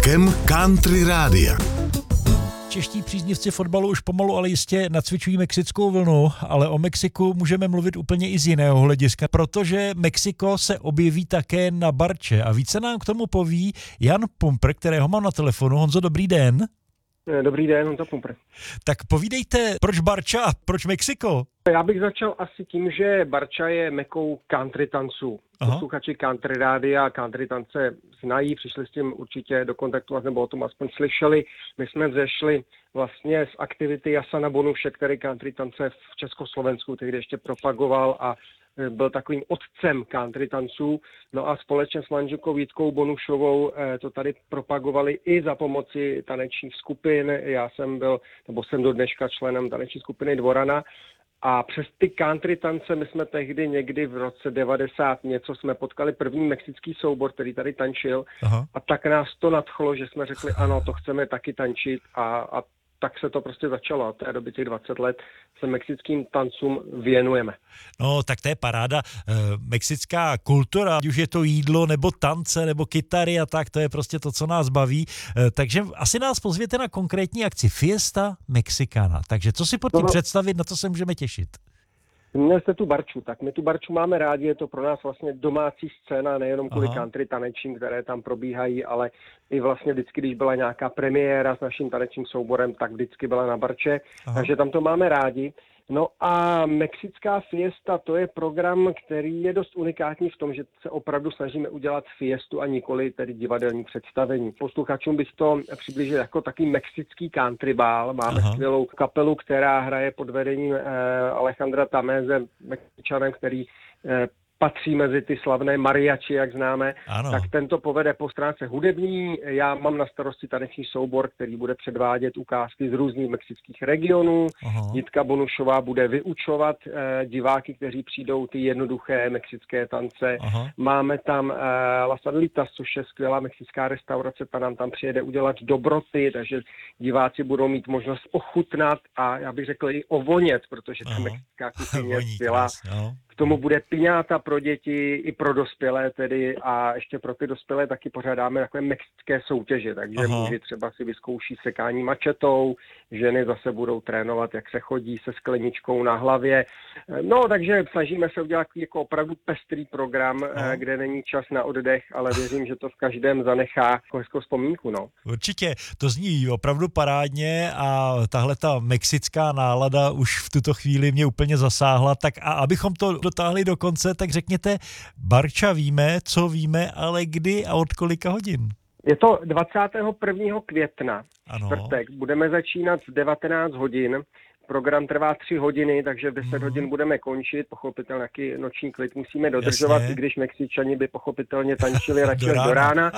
rokem Country Rádia. Čeští příznivci fotbalu už pomalu, ale jistě nacvičují mexickou vlnu, ale o Mexiku můžeme mluvit úplně i z jiného hlediska, protože Mexiko se objeví také na barče a více nám k tomu poví Jan Pumpr, kterého mám na telefonu. Honzo, dobrý den. Dobrý den, Honza Pumpr. Tak povídejte, proč barča a proč Mexiko? Já bych začal asi tím, že barča je mekou country tanců. Posluchači Country Rádia a country tance znají, přišli s tím určitě do kontaktu, nebo o tom aspoň slyšeli. My jsme vzešli vlastně z aktivity Jasana Bonuše, který country tance v Československu tehdy ještě propagoval a byl takovým otcem country tanců. No a společně s manželkou Jitkou Bonušovou to tady propagovali i za pomoci tanečních skupin. Já jsem jsem do dneška členem taneční skupiny Dvorana. A přes ty country tance my jsme tehdy někdy v roce 90 něco jsme potkali první mexický soubor, který tady tančil. A tak nás to nadchlo, že jsme řekli ano, to chceme taky tančit a tak se to prostě začalo. A té doby těch 20 let se mexickým tancům věnujeme. No, tak to je paráda. Mexická kultura, ať už je to jídlo, nebo tance, nebo kytary a tak, to je prostě to, co nás baví. Takže asi nás pozvěte na konkrétní akci Fiesta Mexicana. Takže co si pod tím představit, na co se můžeme těšit? Měli jste tu barču, tak my tu barču máme rádi, je to pro nás vlastně domácí scéna, nejenom kvůli country tanečím, které tam probíhají, ale i vlastně vždycky, když byla nějaká premiéra s naším tanečním souborem, tak vždycky byla na barče, takže tam to máme rádi. No a Mexická fiesta, to je program, který je dost unikátní v tom, že se opravdu snažíme udělat fiestu a nikoli tedy divadelní představení. Posluchačům bych to přiblížil jako takový mexický country bál. Máme skvělou kapelu, která hraje pod vedením Alejandra Tameze, Mexičanem, který patří mezi ty slavné mariachi, jak známe, tak tento povede po stránce hudební. Já mám na starosti taneční soubor, který bude předvádět ukázky z různých mexických regionů. Jitka Bonušová bude vyučovat diváky, kteří přijdou ty jednoduché mexické tance. Máme tam Las Adelitas, což je skvělá mexická restaurace, ta nám tam přijede udělat dobroty, takže diváci budou mít možnost ochutnat a já bych řekl i ovonět, protože ta mexická kuchyně je skvělá. K tomu bude piňáta pro děti i pro dospělé tedy a ještě pro ty dospělé taky pořádáme takové mexické soutěže, takže muži třeba si vyzkouší sekání mačetou, ženy zase budou trénovat, jak se chodí se skleničkou na hlavě. No, takže snažíme se udělat jako opravdu pestrý program, kde není čas na oddech, ale věřím, že to v každém zanechá jako hezkou vzpomínku, no. Určitě, to zní opravdu parádně a tahle ta mexická nálada už v tuto chvíli mě úplně zasáhla, tak a abychom to dotáhli do konce, tak řekněte, barča víme, co víme, ale kdy a od kolika hodin? Je to 21. května, čtvrtek. Budeme začínat v 19 hodin. Program trvá 3 hodiny, takže v 10 hodin budeme končit. Pochopitelně nějaký noční klid musíme dodržovat, i když Mexičani by pochopitelně tančili radši do rána.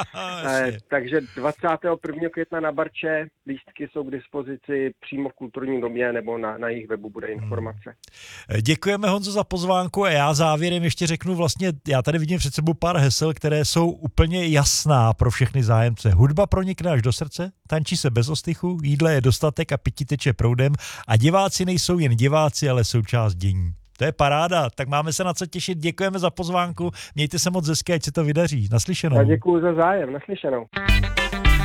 Takže 21. května na barče, lístky jsou k dispozici přímo v kulturním domě nebo na jejich webu bude informace. Děkujeme, Honzo, za pozvánku a já závěrem ještě řeknu vlastně, já tady vidím před sebou pár hesel, které jsou úplně jasná pro všechny zájemce. Hudba pronikne až do srdce, tančí se bez ostychu, jídla je dostatek a pití teče proudem a diváci nejsou jen diváci, ale součást dění. To je paráda, tak máme se na co těšit. Děkujeme za pozvánku, mějte se moc hezky, ať se to vydaří. Naslyšenou. Já děkuju za zájem, naslyšenou.